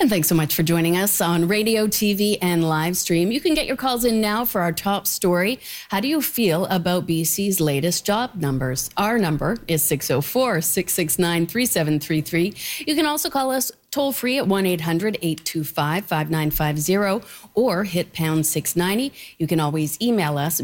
And thanks so much for joining us on radio, TV, and live stream. You can get your calls in now for our top story. How do you feel about BC's latest job numbers? Our number is 604-669-3733. You can also call us toll free at 1-800-825-5950 or hit pound 690. You can always email us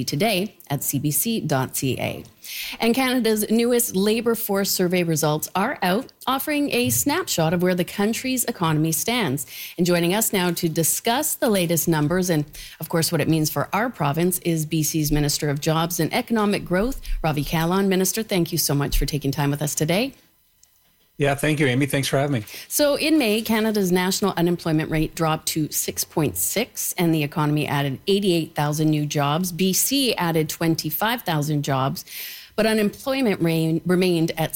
bctoday@cbc.ca. And Canada's newest labour force survey results are out, offering a snapshot of where the country's economy stands. And joining us now to discuss the latest numbers and, of course, what it means for our province is BC's Minister of Jobs and Economic Growth, Ravi Kahlon. Minister, thank you so much for taking time with us today. Yeah, thank you, Amy. Thanks for having me. So in May, Canada's national unemployment rate dropped to 6.6 and the economy added 88,000 new jobs. BC added 25,000 jobs, but unemployment remained at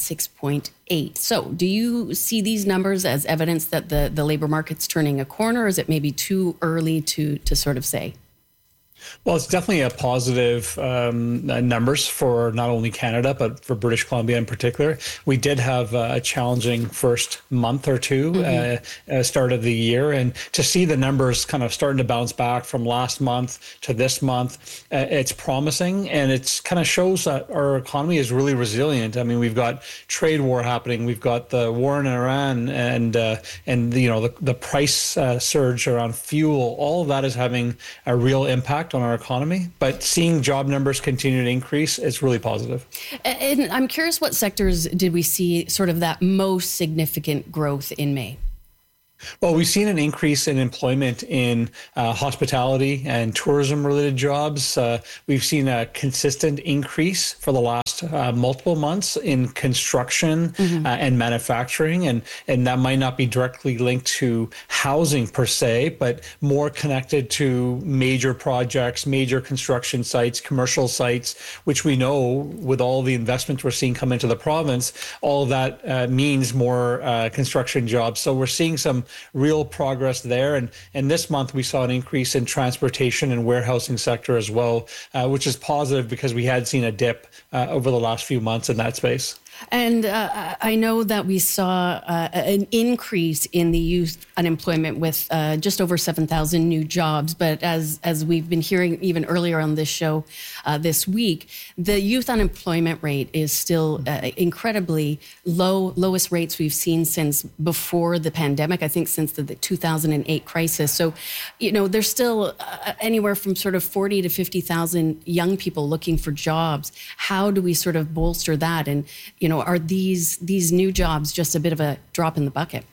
6.8. So do you see these numbers as evidence that the labour market's turning a corner, or is it maybe too early to sort of say? Well, it's definitely a positive numbers for not only Canada, but for British Columbia in particular. We did have a challenging first month or two, start of the year. And to see the numbers kind of starting to bounce back from last month to this month, it's promising. And it's kind of shows that our economy is really resilient. I mean, we've got trade war happening. We've got the war in Iran and you know, the price surge around fuel. All of that is having a real impact on our economy, but seeing job numbers continue to increase is really positive. And I'm curious, what sectors did we see sort of that most significant growth in May? Well, we've seen an increase in employment in hospitality and tourism-related jobs. We've seen a consistent increase for the last multiple months in construction and manufacturing, and that might not be directly linked to housing per se, but more connected to major projects, major construction sites, commercial sites, which we know with all the investments we're seeing come into the province, all of that means more construction jobs. So we're seeing some real progress there. And this month we saw an increase in transportation and warehousing sector as well, which is positive because we had seen a dip over the last few months in that space. And I know that we saw an increase in the youth unemployment with just over 7,000 new jobs. But as we've been hearing even earlier on this show this week, the youth unemployment rate is still incredibly low, lowest rates we've seen since before the pandemic, I think since the 2008 crisis. So, you know, there's still anywhere from sort of 40 to 50,000 young people looking for jobs. How do we sort of bolster that? And, you know, are these new jobs just a bit of a drop in the bucket?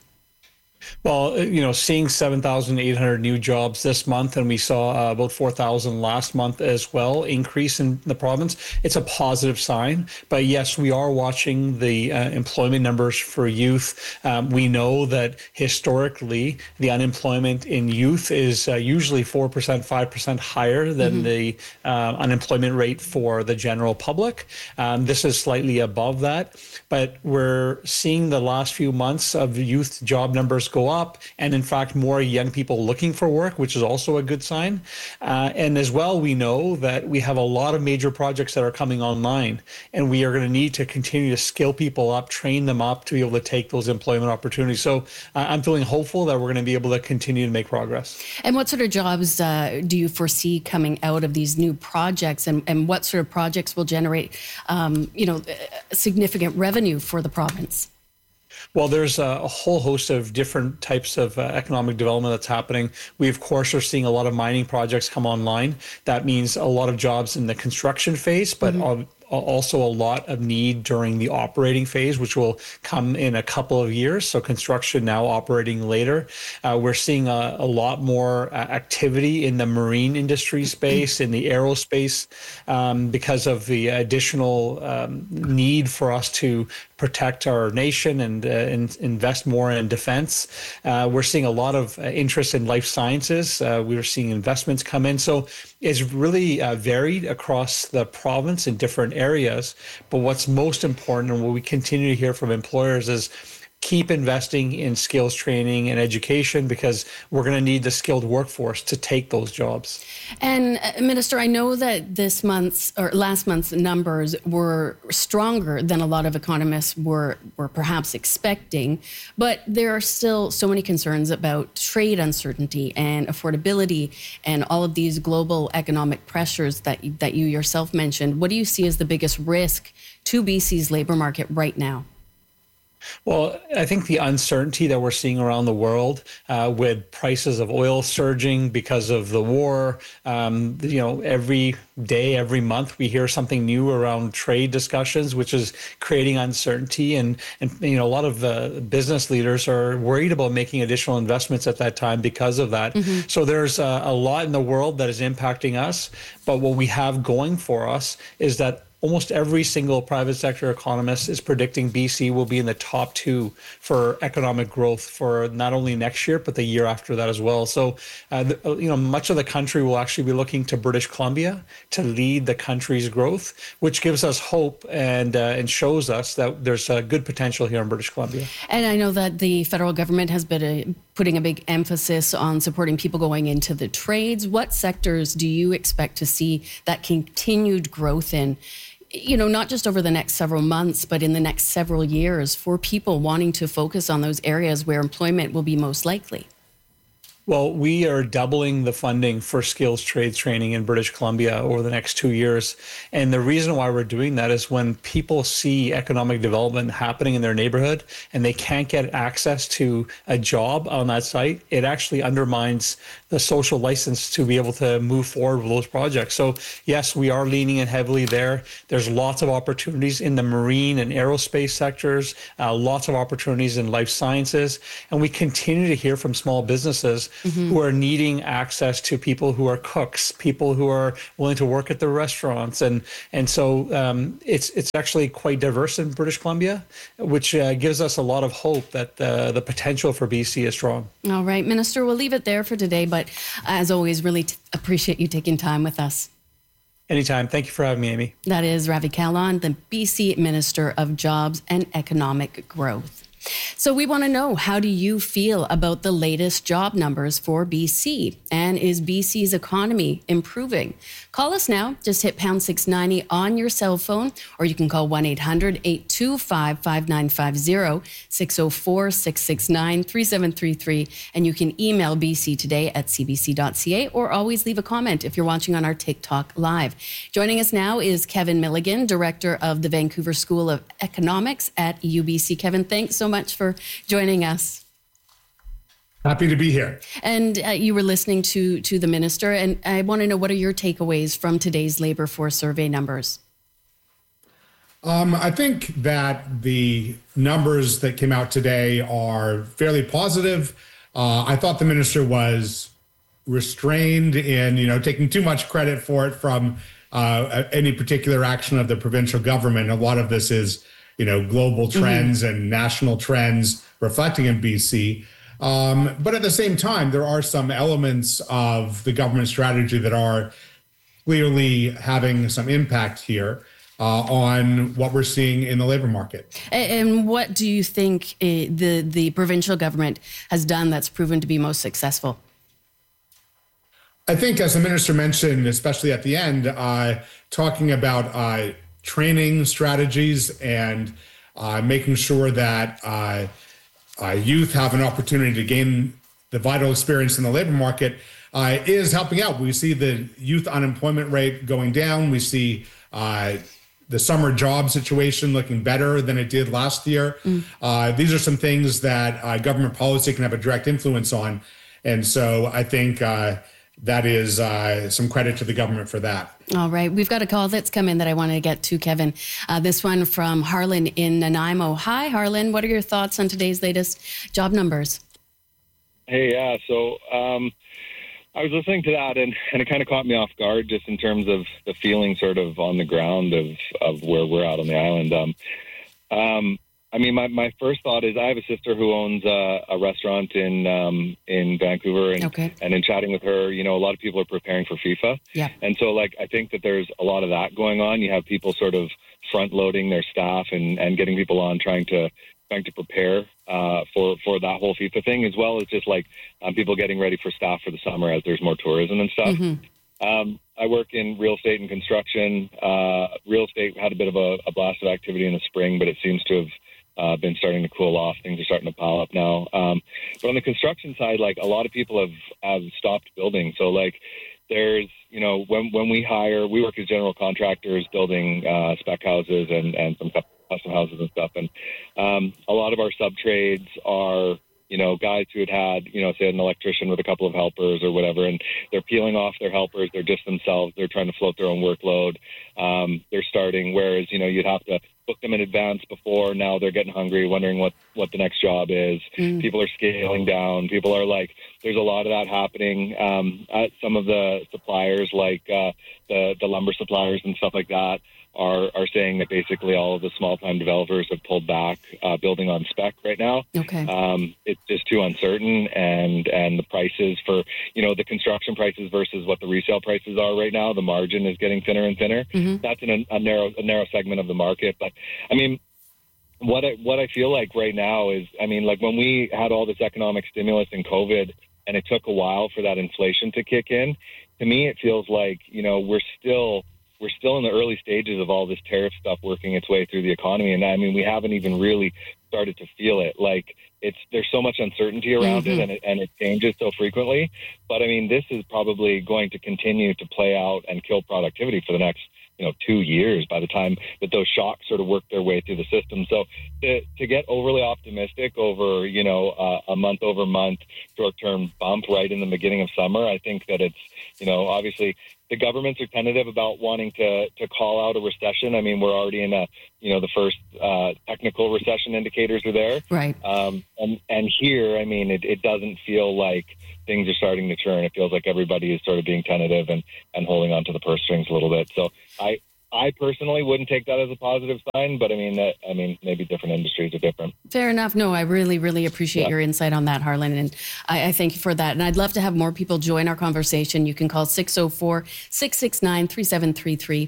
Well, you know, seeing 7,800 new jobs this month, and we saw about 4,000 last month as well, increase in the province. It's a positive sign. But yes, we are watching the employment numbers for youth. We know that historically, the unemployment in youth is usually 4%, 5% higher than the unemployment rate for the general public. This is slightly above that. But we're seeing the last few months of youth job numbers go up, and in fact more young people looking for work, which is also a good sign. And as well, we know that we have a lot of major projects that are coming online, and we are going to need to continue to skill people up, train them up to be able to take those employment opportunities. So I'm feeling hopeful that we're going to be able to continue to make progress. And what sort of jobs do you foresee coming out of these new projects, and what sort of projects will generate significant revenue for the province? Well, there's a whole host of different types of economic development that's happening. We, of course, are seeing a lot of mining projects come online. That means a lot of jobs in the construction phase, but also a lot of need during the operating phase, which will come in a couple of years. So construction now, operating later. We're seeing a lot more activity in the marine industry space, in the aerospace, because of the additional need for us to protect our nation and invest more in defense. We're seeing a lot of interest in life sciences. We're seeing investments come in. So it's really varied across the province in different areas. But what's most important, and what we continue to hear from employers, is keep investing in skills training and education because we're going to need the skilled workforce to take those jobs. And Minister, I know that this month's or last month's numbers were stronger than a lot of economists were perhaps expecting, but there are still so many concerns about trade uncertainty and affordability and all of these global economic pressures that you yourself mentioned. What do you see as the biggest risk to BC's labor market right now? Well, I think the uncertainty that we're seeing around the world with prices of oil surging because of the war, every day, every month, we hear something new around trade discussions, which is creating uncertainty. And a lot of business leaders are worried about making additional investments at that time because of that. Mm-hmm. So there's a lot in the world that is impacting us. But what we have going for us is that almost every single private sector economist is predicting BC will be in the top 2 for economic growth for not only next year, but the year after that as well. So, much of the country will actually be looking to British Columbia to lead the country's growth, which gives us hope and shows us that there's a good potential here in British Columbia. And I know that the federal government has been putting a big emphasis on supporting people going into the trades. What sectors do you expect to see that continued growth in? Not just over the next several months, but in the next several years for people wanting to focus on those areas where employment will be most likely? Well, we are doubling the funding for skills trades training in British Columbia over the next 2 years. And the reason why we're doing that is when people see economic development happening in their neighborhood and they can't get access to a job on that site, it actually undermines the social license to be able to move forward with those projects. So yes, we are leaning in heavily there. There's lots of opportunities in the marine and aerospace sectors, lots of opportunities in life sciences. And we continue to hear from small businesses who are needing access to people who are cooks, people who are willing to work at the restaurants. And so it's actually quite diverse in British Columbia, which gives us a lot of hope that the potential for BC is strong. All right, Minister, we'll leave it there for today. But as always, really appreciate you taking time with us. Anytime. Thank you for having me, Amy. That is Ravi Kahlon, the BC Minister of Jobs and Economic Growth. So we want to know, how do you feel about the latest job numbers for BC? And is BC's economy improving? Call us now. Just hit pound 690 on your cell phone, or you can call 1-800-825-5950, 604-669-3733. And you can email bctoday@cbc.ca, or always leave a comment if you're watching on our TikTok Live. Joining us now is Kevin Milligan, Director of the Vancouver School of Economics at UBC. Kevin, thanks so much for joining us. Happy to be here. And you were listening to the minister, and I want to know, what are your takeaways from today's labor force survey numbers? I think that the numbers that came out today are fairly positive. I thought the minister was restrained in, taking too much credit for it from any particular action of the provincial government. A lot of this is global trends and national trends reflecting in BC. But at the same time, there are some elements of the government strategy that are clearly having some impact here on what we're seeing in the labor market. And what do you think the provincial government has done that's proven to be most successful? I think, as the minister mentioned, especially at the end, talking about training strategies and making sure that youth have an opportunity to gain the vital experience in the labor market is helping out. We see the youth unemployment rate going down. We see the summer job situation looking better than it did last year. These are some things that government policy can have a direct influence on. And so I think that is some credit to the government for that. All right. We've got a call that's come in that I want to get to, Kevin. This one from Harlan in Nanaimo. Hi, Harlan. What are your thoughts on today's latest job numbers? Hey, yeah. So I was listening to that, and it kind of caught me off guard just in terms of the feeling sort of on the ground of where we're at on the island. I mean, my first thought is I have a sister who owns a restaurant in Vancouver, and in chatting with her, a lot of people are preparing for FIFA. Yeah. And so, I think that there's a lot of that going on. You have people sort of front loading their staff and getting people on, trying to trying to prepare for that whole FIFA thing, as well as just like people getting ready for staff for the summer as there's more tourism and stuff. I work in real estate and construction. Real estate had a bit of a blast of activity in the spring, but it seems to have been starting to cool off. Things are starting to pile up now. But on the construction side, like a lot of people have stopped building. So like there's, when we work as general contractors building spec houses and some custom houses and stuff. And a lot of our sub trades are, guys who had, say an electrician with a couple of helpers or whatever, and they're peeling off their helpers. They're just themselves. They're trying to float their own workload. They're starting, whereas, you'd have to book them in advance before. Now they're getting hungry, wondering what the next job is. People are scaling down. People are like, there's a lot of that happening at some of the suppliers, like the lumber suppliers and stuff like that, are saying that basically all of the small-time developers have pulled back building on spec right now. Okay. It's just too uncertain, and the prices for, the construction prices versus what the resale prices are right now, the margin is getting thinner and thinner. That's in a narrow segment of the market. But, I mean, what I feel like right now is, I mean, like when we had all this economic stimulus in COVID and it took a while for that inflation to kick in, to me it feels like, we're still in the early stages of all this tariff stuff working its way through the economy. And I mean, we haven't even really started to feel it. Like there's so much uncertainty around it, and it changes so frequently. But I mean, this is probably going to continue to play out and kill productivity for the next, 2 years by the time that those shocks sort of work their way through the system. So to get overly optimistic over, a month over month short-term bump right in the beginning of summer, I think that it's, obviously the governments are tentative about wanting to call out a recession. I mean, we're already in the first technical recession indicators are there. Right. And here, I mean, it doesn't feel like things are starting to turn. It feels like everybody is sort of being tentative and holding on to the purse strings a little bit. So I personally wouldn't take that as a positive sign, but I mean, maybe different industries are different. Fair enough. No, I really, really appreciate your insight on that, Harlan. And I thank you for that. And I'd love to have more people join our conversation. You can call 604-669-3733,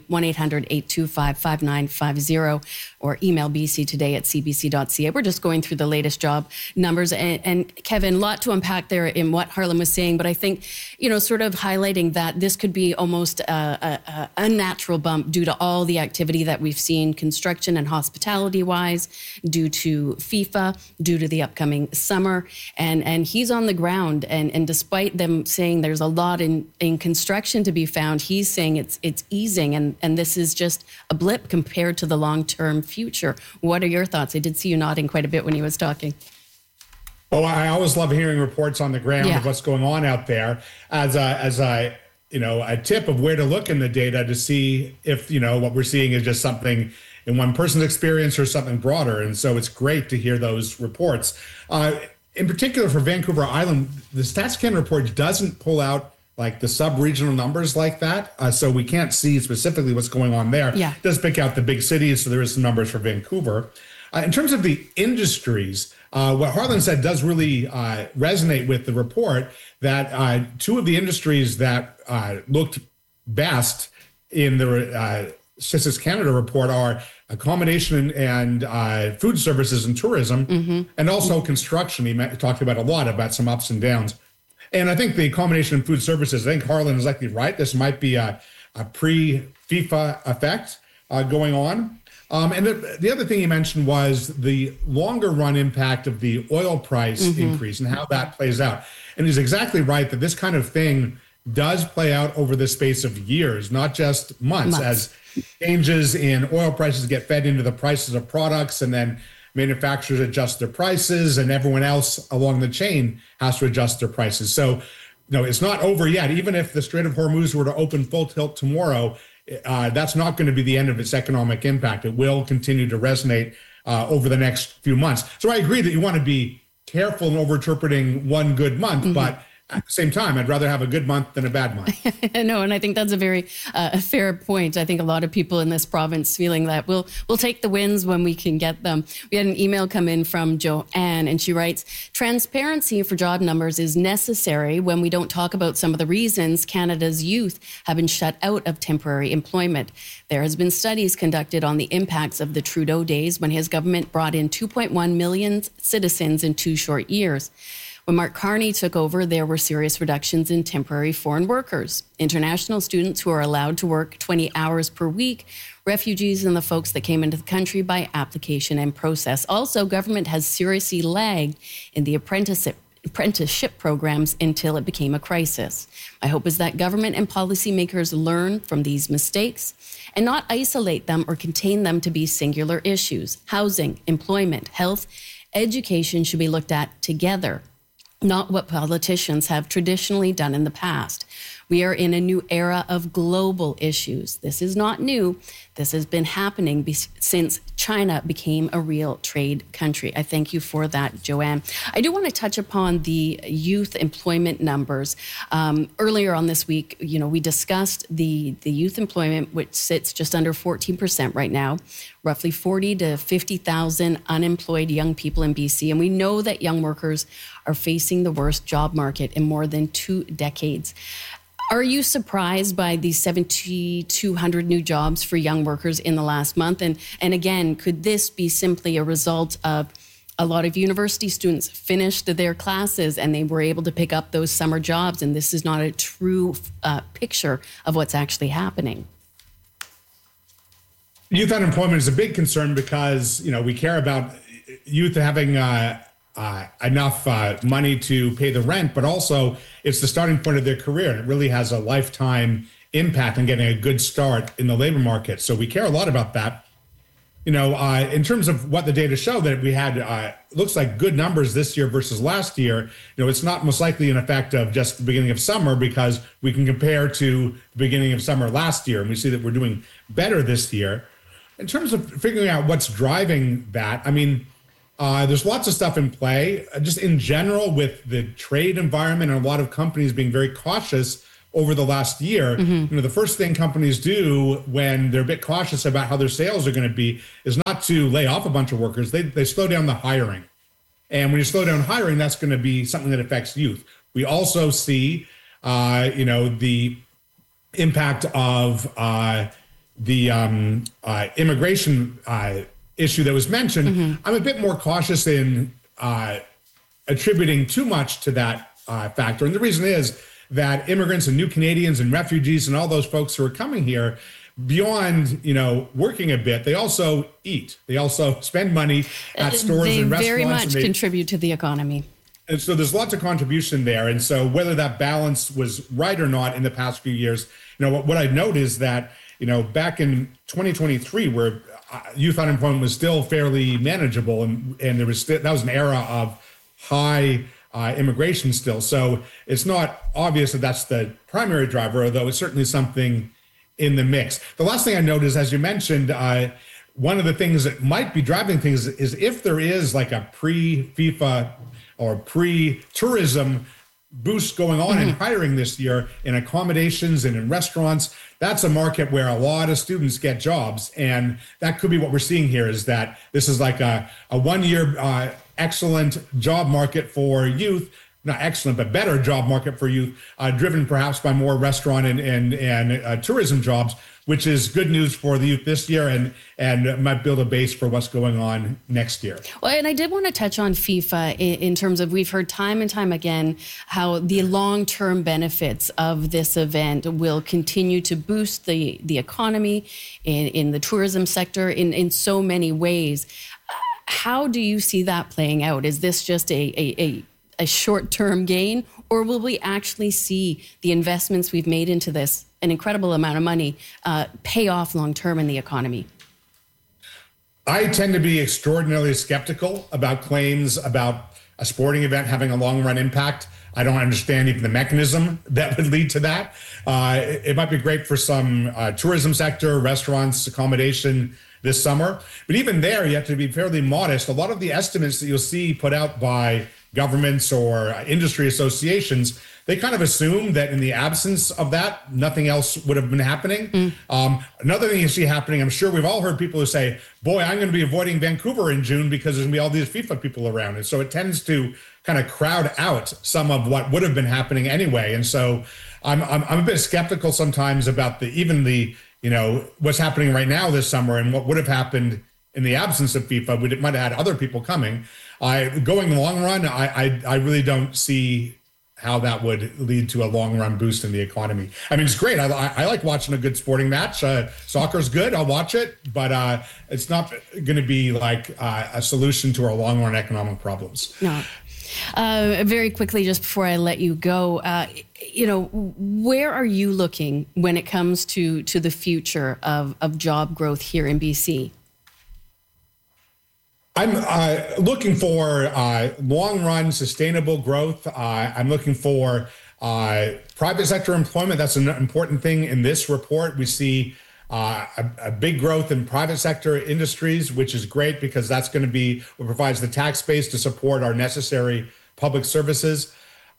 1-800-825-5950, or email bctoday@cbc.ca. We're just going through the latest job numbers. And Kevin, a lot to unpack there in what Harlan was saying, but I think, sort of highlighting that this could be almost a unnatural bump due to all the activity that we've seen construction and hospitality wise, due to FIFA, due to the upcoming summer. And he's on the ground. And despite them saying there's a lot in construction to be found, he's saying it's easing. And this is just a blip compared to the long-term future. What are your thoughts? I did see you nodding quite a bit when he was talking. Oh, I always love hearing reports on the ground of what's going on out there as a tip of where to look in the data to see if, what we're seeing is just something in one person's experience or something broader. And so it's great to hear those reports. In particular for Vancouver Island, the StatsCan report doesn't pull out like the sub-regional numbers like that. So we can't see specifically what's going on there. Yeah. It does pick out the big cities, so there is some numbers for Vancouver. In terms of the industries, what Harlan said does really resonate with the report, that two of the industries that looked best in the Statistics Canada report are accommodation and food services and tourism, and also construction. He talked about a lot about some ups and downs. And I think the accommodation and food services, I think Harlan is likely right. This might be a pre-FIFA effect going on. And the other thing he mentioned was the longer run impact of the oil price increase and how that plays out. And he's exactly right that this kind of thing does play out over the space of years, not just months, as changes in oil prices get fed into the prices of products, and then manufacturers adjust their prices and everyone else along the chain has to adjust their prices. So, it's not over yet. Even if the Strait of Hormuz were to open full tilt tomorrow, that's not going to be the end of its economic impact. It will continue to resonate over the next few months. So I agree that you want to be careful in over-interpreting one good month, but At the same time, I'd rather have a good month than a bad month. No, and I think that's a very fair point. I think a lot of people in this province feeling that we'll take the wins when we can get them. We had an email come in from Joanne, and she writes, transparency for job numbers is necessary when we don't talk about some of the reasons Canada's youth have been shut out of temporary employment. There has been studies conducted on the impacts of the Trudeau days when his government brought in 2.1 million citizens in 2 short years. When Mark Carney took over, there were serious reductions in temporary foreign workers, international students who are allowed to work 20 hours per week, refugees, and the folks that came into the country by application and process. Also, government has seriously lagged in the apprenticeship programs until it became a crisis. My hope is that government and policymakers learn from these mistakes and not isolate them or contain them to be singular issues. Housing, employment, health, education should be looked at together, not what politicians have traditionally done in the past. We are in a new era of global issues. This is not new. This has been happening since China became a real trade country. I thank you for that, Joanne. I do want to touch upon the youth employment numbers. Earlier on this week, we discussed the youth employment, which sits just under 14% right now, roughly 40 to 50,000 unemployed young people in BC. And we know that young workers are facing the worst job market in more than 2 decades. Are you surprised by these 7,200 new jobs for young workers in the last month? And again, could this be simply a result of a lot of university students finished their classes and they were able to pick up those summer jobs, and this is not a true picture of what's actually happening? Youth unemployment is a big concern because, we care about youth having enough money to pay the rent, but also it's the starting point of their career. And it really has a lifetime impact on getting a good start in the labor market. So we care a lot about that. In terms of what the data show, that we had, looks like good numbers this year versus last year. It's not most likely an effect of just the beginning of summer, because we can compare to the beginning of summer last year, and we see that we're doing better this year. In terms of figuring out what's driving that, there's lots of stuff in play, just in general with the trade environment and a lot of companies being very cautious over the last year. Mm-hmm. The first thing companies do when they're a bit cautious about how their sales are going to be is not to lay off a bunch of workers. They slow down the hiring. And when you slow down hiring, that's going to be something that affects youth. We also see, the impact of the immigration issue that was mentioned. Mm-hmm. I'm a bit more cautious in attributing too much to that factor. And the reason is that immigrants and new Canadians and refugees and all those folks who are coming here, beyond, working a bit, they also eat. They also spend money at stores and restaurants. They very much contribute to the economy. And so there's lots of contribution there. And so whether that balance was right or not in the past few years, what I note is that, back in 2023, where youth unemployment was still fairly manageable, and there was that was an era of high immigration still. So it's not obvious that that's the primary driver, although it's certainly something in the mix. The last thing I note is, as you mentioned, one of the things that might be driving things is if there is like a pre-FIFA or pre-tourism boost going on in hiring this year in accommodations and in restaurants, that's a market where a lot of students get jobs. And that could be what we're seeing here, is that this is like a 1 year excellent job market for youth, not excellent, but better job market for youth, driven perhaps by more restaurant and tourism jobs, which is good news for the youth this year and might build a base for what's going on next year. Well, and I did want to touch on FIFA in terms of, we've heard time and time again how the long-term benefits of this event will continue to boost the economy in the tourism sector in so many ways. How do you see that playing out? Is this just a short-term gain, or will we actually see the investments we've made into this, an incredible amount of money, pay off long-term in the economy? I tend to be extraordinarily skeptical about claims about a sporting event having a long-run impact. I don't understand even the mechanism that would lead to that. It might be great for some tourism sector, restaurants, accommodation this summer. But even there, you have to be fairly modest. A lot of the estimates that you'll see put out by governments or industry associations, they kind of assume that in the absence of that, nothing else would have been happening. Another thing you see happening, I'm sure we've all heard people who say, boy, I'm going to be avoiding Vancouver in June because there's going to be all these FIFA people around. And so it tends to kind of crowd out some of what would have been happening anyway. And so I'm a bit skeptical sometimes about what's happening right now this summer and what would have happened in the absence of FIFA. We might have had other people coming. Going the long run, I really don't see how that would lead to a long run boost in the economy. I mean, it's great. I like watching a good sporting match. Soccer's good. I'll watch it, but it's not going to be like a solution to our long run economic problems. No. Very quickly, just before I let you go, where are you looking when it comes to the future of job growth here in BC? I'm looking for long-run sustainable growth. I'm looking for private sector employment. That's an important thing in this report. We see a big growth in private sector industries, which is great because that's going to be what provides the tax base to support our necessary public services.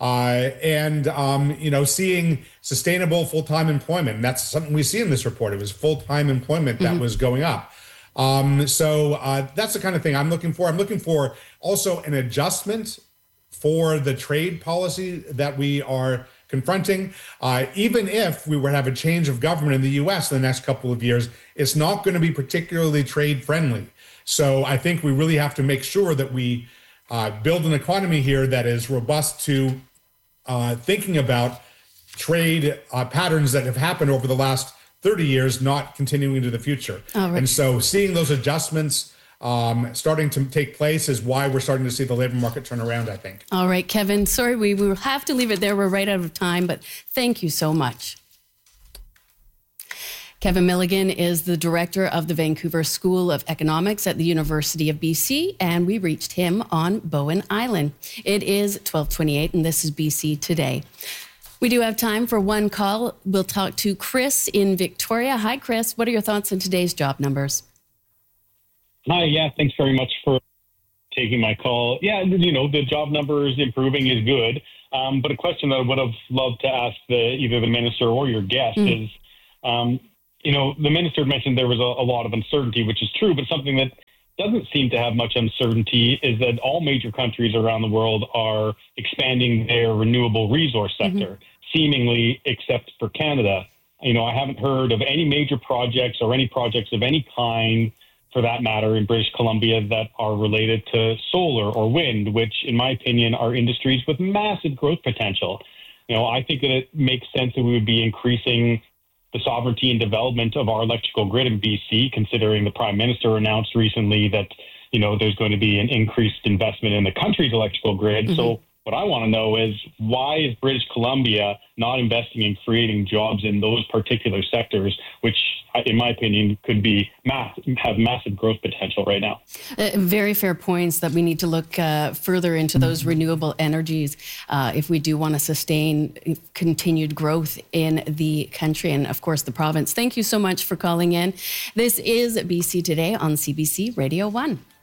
Seeing sustainable full-time employment. And that's something we see in this report. It was full-time employment that was going up. So that's the kind of thing I'm looking for. I'm looking for also an adjustment for the trade policy that we are confronting. Even if we were to have a change of government in the U.S. in the next couple of years, it's not going to be particularly trade friendly. So I think we really have to make sure that we build an economy here that is robust to thinking about trade patterns that have happened over the last 30 years, not continuing into the future. Right. And so seeing those adjustments starting to take place is why we're starting to see the labor market turn around, I think. All right, Kevin, sorry, we will have to leave it there. We're right out of time, but thank you so much. Kevin Milligan is the director of the Vancouver School of Economics at the University of BC, and we reached him on Bowen Island. It is 12:28, and this is BC Today. We do have time for one call. We'll talk to Chris in Victoria. Hi, Chris. What are your thoughts on today's job numbers? Hi, yeah, thanks very much for taking my call. Yeah, the job numbers improving is good. But a question that I would have loved to ask either the minister or your guest is, the minister mentioned there was a lot of uncertainty, which is true, but something that doesn't seem to have much uncertainty is that all major countries around the world are expanding their renewable resource sector, seemingly except for Canada. I haven't heard of any major projects or any projects of any kind, for that matter, in British Columbia that are related to solar or wind, which, in my opinion, are industries with massive growth potential. I think that it makes sense that we would be increasing the sovereignty and development of our electrical grid in BC, considering the Prime Minister announced recently that, there's going to be an increased investment in the country's electrical grid. So what I want to know is, why is British Columbia not investing in creating jobs in those particular sectors, which, in my opinion, could have massive growth potential right now? Very fair points that we need to look further into those renewable energies if we do want to sustain continued growth in the country and, of course, the province. Thank you so much for calling in. This is BC Today on CBC Radio 1.